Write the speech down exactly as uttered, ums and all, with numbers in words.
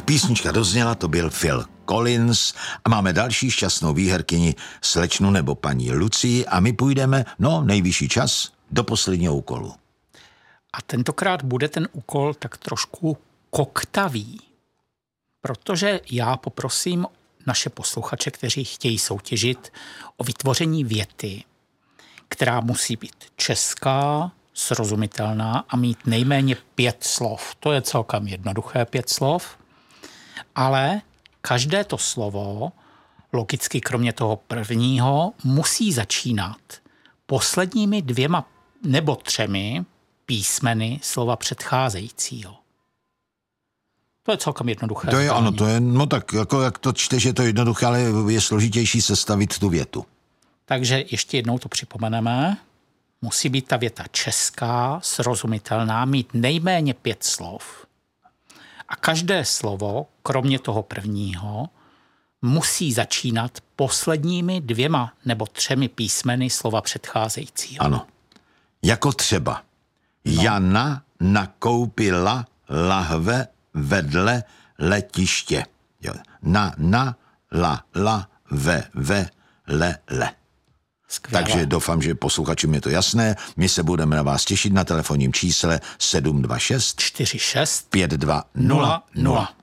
Písnička dozněla, to byl Phil Collins a máme další šťastnou výherkyni, slečnu nebo paní Lucii, a my půjdeme, no nejvyšší čas, do posledního úkolu. A tentokrát bude ten úkol tak trošku koktavý, protože já poprosím naše posluchače, kteří chtějí soutěžit, o vytvoření věty, která musí být česká, srozumitelná a mít nejméně pět slov. To je celkem jednoduché pět slov, ale každé to slovo, logicky kromě toho prvního, musí začínat posledními dvěma nebo třemi písmeny slova předcházejícího. To je celkem jednoduché. To je ano, to je, no tak jako jak to čteš, je to jednoduché, ale je složitější sestavit tu větu. Takže ještě jednou to připomeneme. Musí být ta věta česká, srozumitelná, mít nejméně pět slov. A každé slovo, kromě toho prvního, musí začínat posledními dvěma nebo třemi písmeny slova předcházejícího. Ano. Jako třeba no. Jana nakoupila lahve vedle letiště. Jo. Na, na, la, la, ve, ve, le, le. Skvěle. Takže doufám, že posluchačům je to jasné. My se budeme na vás těšit na telefonním čísle sedm dva šest čtyři šest pět dva nula nula.